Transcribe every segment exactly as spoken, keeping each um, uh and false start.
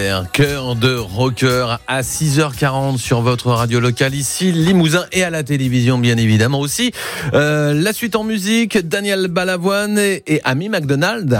Un cœur de rocker à six heures quarante sur votre radio locale ici, Limousin, et à la télévision bien évidemment aussi. Euh, la suite en musique, Daniel Balavoine et, et Amy McDonald.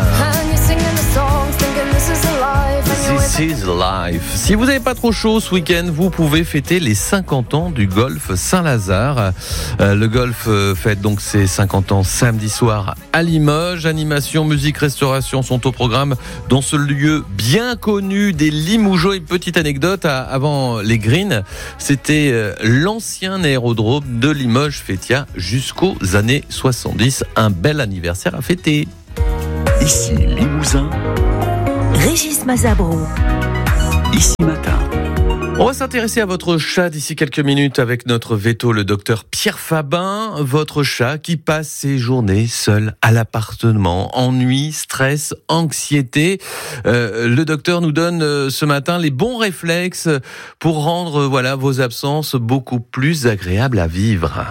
This is life. Si vous n'avez pas trop chaud ce week-end, vous pouvez fêter les cinquante ans du golf Saint-Lazare. Euh, le golf euh, fête donc ses cinquante ans samedi soir à Limoges. Animation, musique, restauration sont au programme dans ce lieu bien connu des Limougeaux. Une petite anecdote, avant les greens, c'était euh, l'ancien aérodrome de Limoges Fêtia jusqu'aux années soixante-dix. Un bel anniversaire à fêter. Ici Limousin, Régis Mazabro. Ici Matin. On va s'intéresser à votre chat d'ici quelques minutes avec notre veto, le docteur Pierre Fabin. Votre chat qui passe ses journées seul à l'appartement. Ennui, stress, anxiété. Euh, le docteur nous donne euh, ce matin les bons réflexes pour rendre euh, voilà, vos absences beaucoup plus agréables à vivre.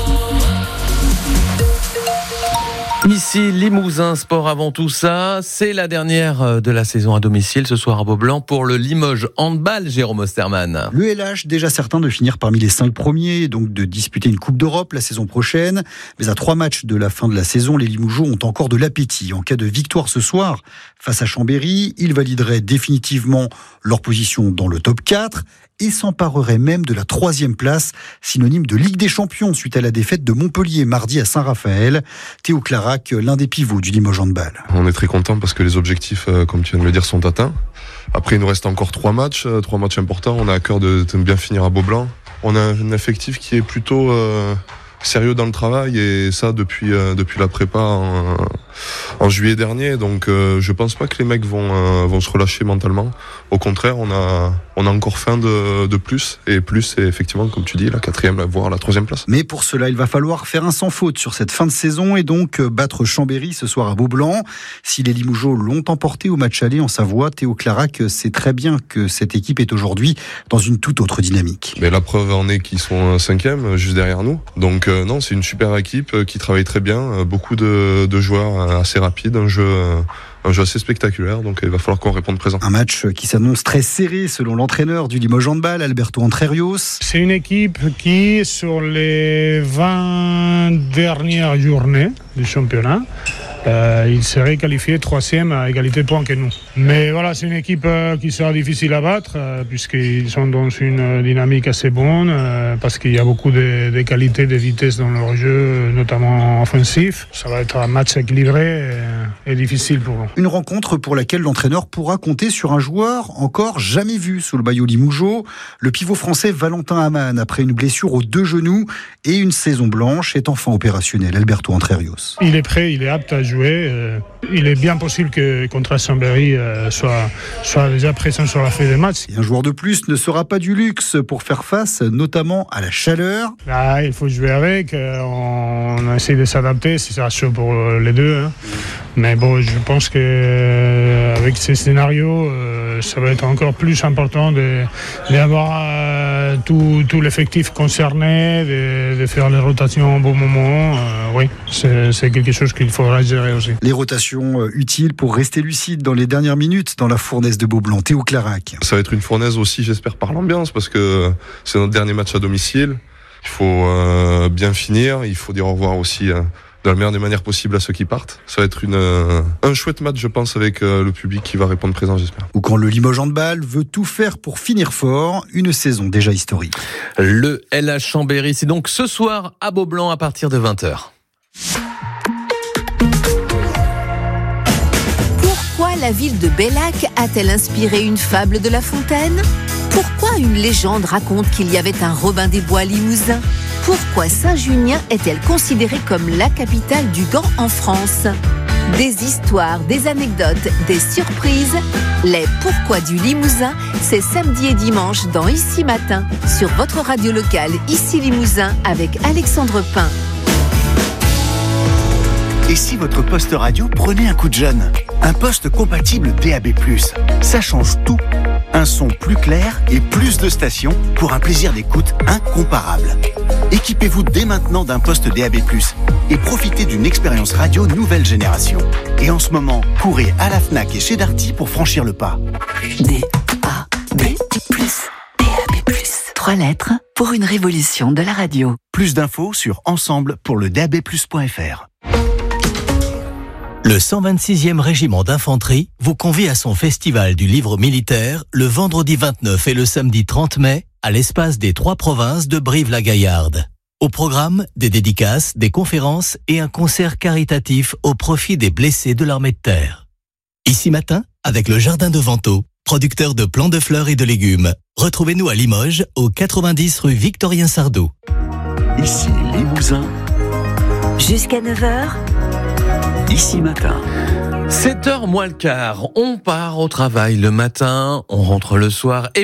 Ici, Limousin Sport avant tout ça. C'est la dernière de la saison à domicile ce soir à Beaublanc pour le Limoges Handball, Jérôme Osterman. Le L H, déjà certain de finir parmi les cinq premiers, donc de disputer une Coupe d'Europe la saison prochaine. Mais à trois matchs de la fin de la saison, les Limougeaux ont encore de l'appétit. En cas de victoire ce soir face à Chambéry, ils valideraient définitivement leur position dans le top quatre et s'empareraient même de la troisième place, synonyme de Ligue des Champions suite à la défaite de Montpellier mardi à Saint-Raphaël. Théo Clarac, l'un des pivots du Limoges Handball. On est très content parce que les objectifs, comme tu viens de le dire, sont atteints. Après, il nous reste encore trois matchs, trois matchs importants. On a à cœur de, de bien finir à Beaublanc. On a un effectif qui est plutôt euh, sérieux dans le travail et ça depuis euh, depuis la prépa en, en juillet dernier. Donc, euh, je pense pas que les mecs vont euh, vont se relâcher mentalement. Au contraire, on a on a encore faim de, de plus et plus, c'est effectivement, comme tu dis, la quatrième, voire la troisième place. Mais pour cela, il va falloir faire un sans faute sur cette fin de saison et donc battre Chambéry ce soir à Beaublanc. Si les Limougeaux l'ont emporté au match aller en Savoie, Théo Clarac sait très bien que cette équipe est aujourd'hui dans une toute autre dynamique. Mais la preuve en est qu'ils sont cinquième, juste derrière nous. Donc euh, non, c'est une super équipe qui travaille très bien, beaucoup de, de joueurs assez rapides, un jeu... Un jeu assez spectaculaire, donc il va falloir qu'on réponde présent. Un match qui s'annonce très serré selon l'entraîneur du Limoges Handball, Alberto Entrerios. C'est une équipe qui, sur les vingt dernières journées du championnat, euh, il serait qualifié troisième à égalité de points que nous. Mais voilà, c'est une équipe euh, qui sera difficile à battre, euh, puisqu'ils sont dans une dynamique assez bonne, euh, parce qu'il y a beaucoup de, de qualités, de vitesse dans leur jeu, notamment offensif. Ça va être un match équilibré et, et difficile pour eux. Une rencontre pour laquelle l'entraîneur pourra compter sur un joueur encore jamais vu sous le maillot Limougeau. Le pivot français Valentin Amann, après une blessure aux deux genoux et une saison blanche, est enfin opérationnel. Alberto Entrerios. Il est prêt, il est apte à jouer. Il est bien possible que contre Chambéry soit, soit déjà présent sur la feuille des matchs. Et un joueur de plus ne sera pas du luxe pour faire face notamment à la chaleur. Ah, il faut jouer avec. On essaie de s'adapter, c'est ça chaud pour les deux. Hein. Mais bon, je pense qu'avec ces scénarios, euh, ça va être encore plus important de, d'avoir euh, tout, tout l'effectif concerné, de, de faire les rotations au bon moment. Euh, oui, c'est, c'est quelque chose qu'il faudra gérer aussi. Les rotations euh, utiles pour rester lucide dans les dernières minutes dans la fournaise de Beaublanc. Théo Clarac. Ça va être une fournaise aussi, j'espère, par l'ambiance, parce que c'est notre dernier match à domicile. Il faut euh, bien finir, il faut dire au revoir aussi... Euh, de la meilleure des manières possibles à ceux qui partent. Ça va être une, euh, un chouette match, je pense, avec euh, le public qui va répondre présent, j'espère. Ou quand le Limoges Handball veut tout faire pour finir fort, une saison déjà historique. Le L H Chambéry, c'est donc ce soir à Beaublanc à partir de vingt heures. Pourquoi la ville de Bellac a-t-elle inspiré une fable de La Fontaine ? Pourquoi une légende raconte qu'il y avait un Robin des Bois limousin ? Pourquoi Saint-Junien est-elle considérée comme la capitale du gant en France ? Des histoires, des anecdotes, des surprises. Les Pourquoi du Limousin, c'est samedi et dimanche dans Ici Matin, sur votre radio locale Ici Limousin avec Alexandre Pain. Et si votre poste radio prenait un coup de jeune ? Un poste compatible D A B plus. Ça change tout. Un son plus clair et plus de stations pour un plaisir d'écoute incomparable. Équipez-vous dès maintenant d'un poste D A B plus et profitez d'une expérience radio nouvelle génération. Et en ce moment, courez à la Fnac et chez Darty pour franchir le pas. D A Trois lettres pour une révolution de la radio. Plus d'infos sur ensemble pour le d a b plus point f r. Le cent vingt-sixième régiment d'infanterie vous convie à son festival du livre militaire le vendredi vingt-neuf et le samedi trente mai à l'espace des Trois Provinces de Brive-la-Gaillarde. Au programme, des dédicaces, des conférences et un concert caritatif au profit des blessés de l'armée de terre. Ici matin, avec le Jardin de Vento, producteur de plantes de fleurs et de légumes. Retrouvez-nous à Limoges, au quatre-vingt-dix rue Victorien Sardou. Ici Limousin. Jusqu'à neuf heures. Ici Matin. sept heures moins le quart, on part au travail le matin, on rentre le soir. Et